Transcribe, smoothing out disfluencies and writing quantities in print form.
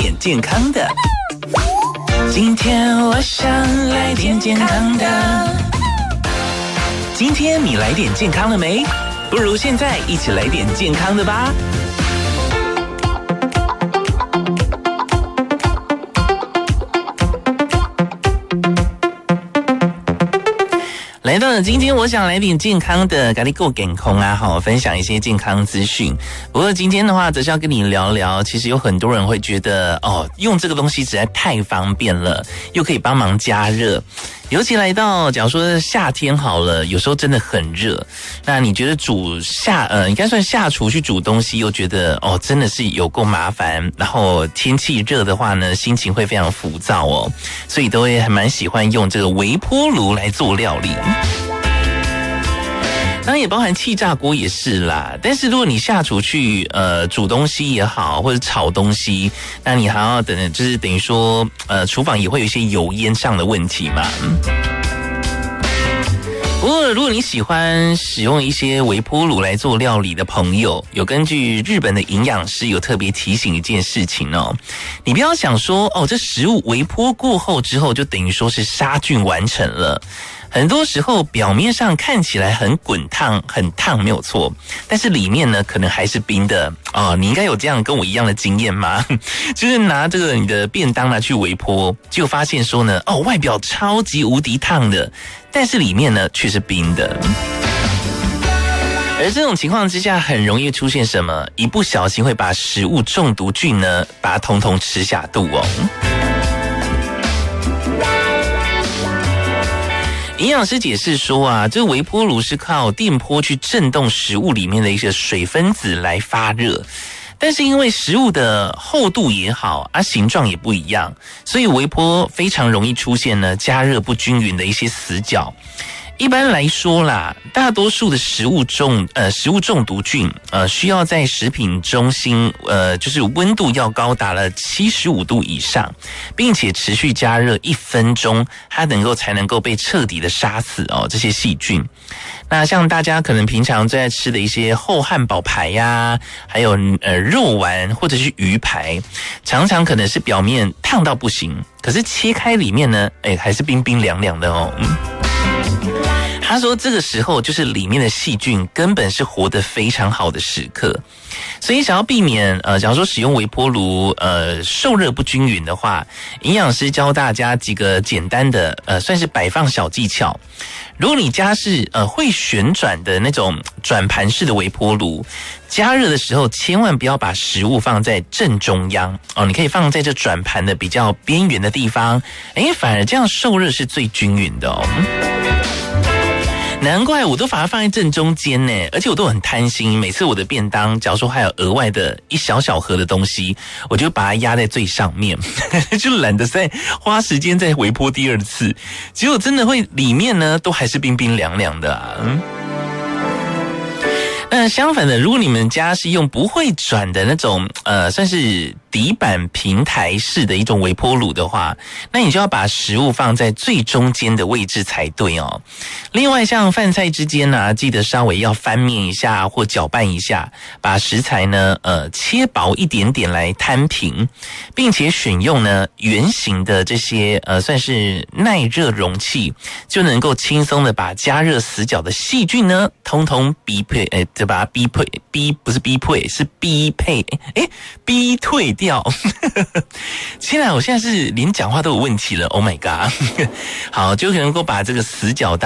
点健康的。今天我想来点健康的。今天你来点健康了没？不如现在一起来点健康的吧。来到了今天，我想来点健康的，跟你够健康啊！好，分享一些健康资讯。不过今天的话，则是要跟你聊聊，其实有很多人会觉得，用这个东西实在太方便了，又可以帮忙加热。尤其来到假如说夏天好了，有时候真的很热，那你觉得应该算下厨去煮东西，又觉得真的是有够麻烦，然后天气热的话呢，心情会非常浮躁哦，所以都会还蛮喜欢用这个微波炉来做料理。当然也包含气炸锅也是啦，但是如果你下厨去煮东西也好，或者炒东西，那你还要就是等于说厨房也会有一些油烟上的问题嘛。不过如果你喜欢使用一些微波炉来做料理的朋友，有根据日本的营养师有特别提醒一件事情哦，你不要想说这食物微波过后之后就等于说是杀菌完成了。很多时候表面上看起来很滚烫很烫没有错，但是里面呢可能还是冰的你应该有这样跟我一样的经验吗？就是拿这个你的便当拿去微波，结果发现说呢外表超级无敌烫的，但是里面呢却是冰的。而这种情况之下很容易出现什么？一不小心会把食物中毒菌呢把它统统吃下肚哦。营养师解释说这个微波炉是靠电波去震动食物里面的一些水分子来发热，但是因为食物的厚度也好形状也不一样，所以微波非常容易出现呢加热不均匀的一些死角。一般来说啦，大多数的食物中毒菌需要在食品中心就是温度要高达了75度以上，并且持续加热1分钟，它才能够被彻底的杀死这些细菌。那像大家可能平常最爱吃的一些厚汉堡排呀，还有肉丸或者是鱼排，常常可能是表面烫到不行，可是切开里面呢还是冰冰凉凉的哦。他说这个时候就是里面的细菌根本是活得非常好的时刻，所以想要避免假如说使用微波炉受热不均匀的话，营养师教大家几个简单的算是摆放小技巧。如果你家是会旋转的那种转盘式的微波炉，加热的时候千万不要把食物放在正中央你可以放在这转盘的比较边缘的地方，反而这样受热是最均匀的哦。难怪我都把它放在正中间呢，而且我都很贪心，每次我的便当假如说还有额外的一小小盒的东西，我就把它压在最上面就懒得再花时间再微波第二次，结果真的会里面呢都还是冰冰凉凉的那相反的，如果你们家是用不会转的那种算是底板平台式的一种微波炉的话，那你就要把食物放在最中间的位置才对哦。另外像饭菜之间记得稍微要翻面一下或搅拌一下，把食材呢切薄一点点来摊平，并且选用呢圆形的这些算是耐热容器，就能够轻松的把加热死角的细菌呢通通就把它逼退掉天哪，我现在是连讲话都有问题了 Oh my god 好，就能够把这个死角